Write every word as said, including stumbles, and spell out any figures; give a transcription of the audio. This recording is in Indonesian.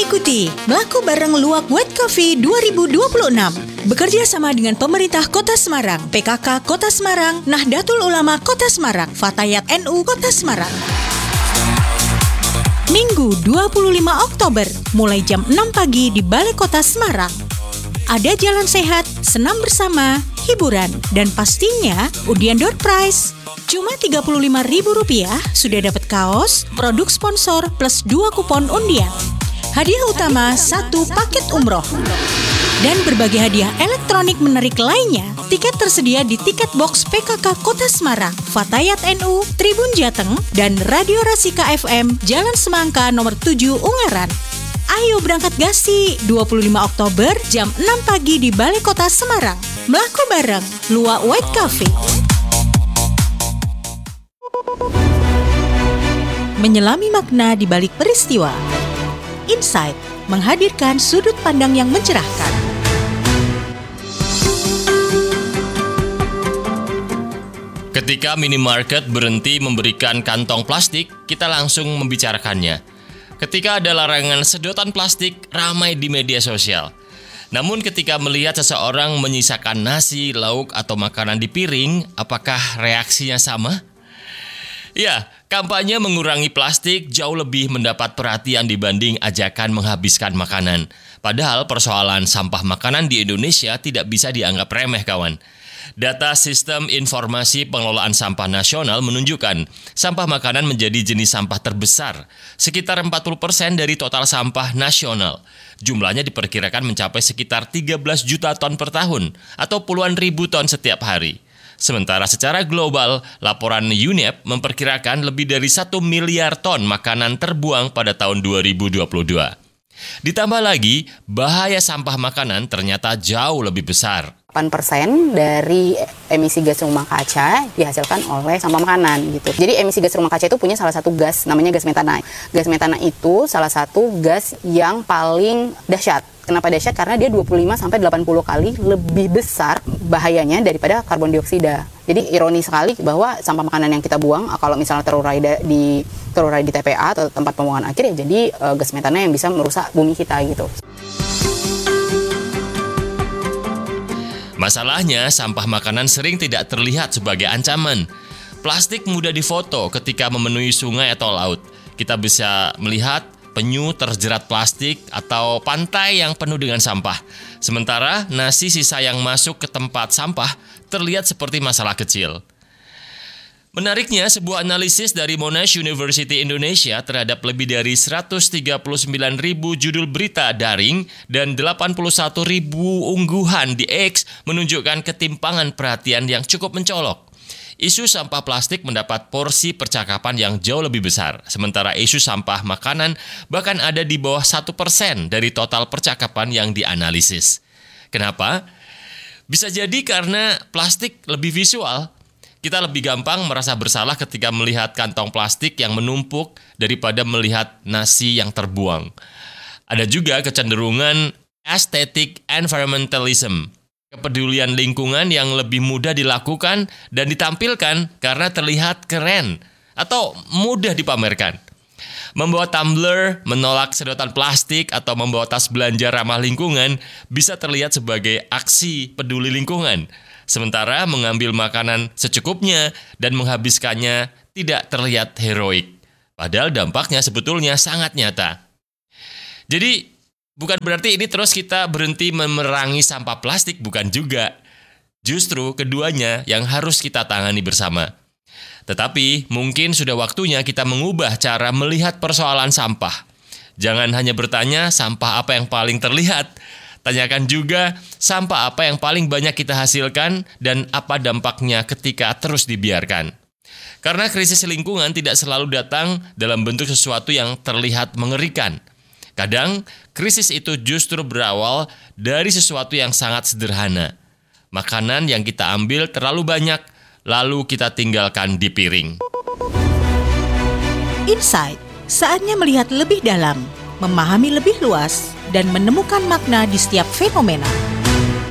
Ikuti Melaku Bareng Luwak White Coffee dua ribu dua puluh enam. Bekerja sama dengan pemerintah Kota Semarang, P K K Kota Semarang, Nahdlatul Ulama Kota Semarang, Fatayat N U Kota Semarang. Minggu dua puluh lima Oktober, mulai jam enam pagi di Balai Kota Semarang. Ada jalan sehat, senam bersama, hiburan, dan pastinya undian door prize. Cuma tiga puluh lima ribu rupiah sudah dapat kaos, produk sponsor, plus dua kupon undian. Hadiah utama satu paket umroh. Dan berbagai hadiah elektronik menarik lainnya. Tiket tersedia di tiket box P K K Kota Semarang, Fatayat N U, Tribun Jateng, dan Radio Rasika F M, Jalan Semangka nomor tujuh Ungaran. Ayo berangkat gasi, dua puluh lima Oktober jam enam pagi di Balai Kota Semarang. Melaku bareng Luwak White Coffee. Menyelami makna di balik peristiwa. Insight menghadirkan sudut pandang yang mencerahkan. Ketika minimarket berhenti memberikan kantong plastik, kita langsung membicarakannya. Ketika ada larangan sedotan plastik, ramai di media sosial. Namun ketika melihat seseorang menyisakan nasi, lauk, atau makanan di piring, apakah reaksinya sama? Ya, kampanye mengurangi plastik jauh lebih mendapat perhatian dibanding ajakan menghabiskan makanan. Padahal persoalan sampah makanan di Indonesia tidak bisa dianggap remeh, kawan. Data Sistem Informasi Pengelolaan Sampah Nasional menunjukkan sampah makanan menjadi jenis sampah terbesar, sekitar empat puluh persen dari total sampah nasional. Jumlahnya diperkirakan mencapai sekitar tiga belas juta ton per tahun atau puluhan ribu ton setiap hari. Sementara secara global, laporan U N E P memperkirakan lebih dari satu miliar ton makanan terbuang pada tahun dua ribu dua puluh dua. Ditambah lagi, bahaya sampah makanan ternyata jauh lebih besar. delapan persen dari emisi gas rumah kaca dihasilkan oleh sampah makanan gitu. Jadi emisi gas rumah kaca itu punya salah satu gas namanya gas metana. Gas metana itu salah satu gas yang paling dahsyat. Kenapa dahsyat? Karena dia dua puluh lima sampai delapan puluh kali lebih besar bahayanya daripada karbon dioksida. Jadi ironi sekali bahwa sampah makanan yang kita buang kalau misalnya terurai di terurai di T P A atau tempat pembuangan akhir ya jadi uh, gas metana yang bisa merusak bumi kita gitu. Masalahnya, sampah makanan sering tidak terlihat sebagai ancaman. Plastik mudah difoto ketika memenuhi sungai atau laut. Kita bisa melihat penyu terjerat plastik atau pantai yang penuh dengan sampah. Sementara nasi sisa yang masuk ke tempat sampah terlihat seperti masalah kecil. Menariknya, sebuah analisis dari Monash University Indonesia terhadap lebih dari seratus tiga puluh sembilan ribu judul berita daring dan delapan puluh satu ribu ungguhan di X menunjukkan ketimpangan perhatian yang cukup mencolok. Isu sampah plastik mendapat porsi percakapan yang jauh lebih besar, sementara isu sampah makanan bahkan ada di bawah satu persen dari total percakapan yang dianalisis. Kenapa? Bisa jadi karena plastik lebih visual. Kita lebih gampang merasa bersalah ketika melihat kantong plastik yang menumpuk daripada melihat nasi yang terbuang. Ada juga kecenderungan aesthetic environmentalism, kepedulian lingkungan yang lebih mudah dilakukan dan ditampilkan karena terlihat keren atau mudah dipamerkan. Membawa tumbler, menolak sedotan plastik, atau membawa tas belanja ramah lingkungan bisa terlihat sebagai aksi peduli lingkungan. Sementara mengambil makanan secukupnya dan menghabiskannya tidak terlihat heroik. Padahal dampaknya sebetulnya sangat nyata. Jadi, bukan berarti ini terus kita berhenti memerangi sampah plastik, bukan juga. Justru keduanya yang harus kita tangani bersama. Tetapi mungkin sudah waktunya kita mengubah cara melihat persoalan sampah. Jangan hanya bertanya sampah apa yang paling terlihat. Tanyakan juga sampah apa yang paling banyak kita hasilkan dan apa dampaknya ketika terus dibiarkan. Karena krisis lingkungan tidak selalu datang dalam bentuk sesuatu yang terlihat mengerikan. Kadang krisis itu justru berawal dari sesuatu yang sangat sederhana. Makanan yang kita ambil terlalu banyak, lalu kita tinggalkan di piring. Insight, saatnya melihat lebih dalam, memahami lebih luas, dan menemukan makna di setiap fenomena.